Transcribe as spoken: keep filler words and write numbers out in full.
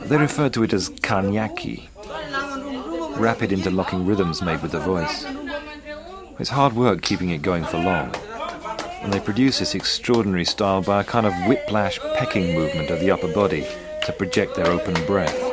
They refer to it as karnyaki, rapid interlocking rhythms made with the voice. It's hard work keeping it going for long, and they produce this extraordinary style by a kind of whiplash pecking movement of the upper body to project their open breath.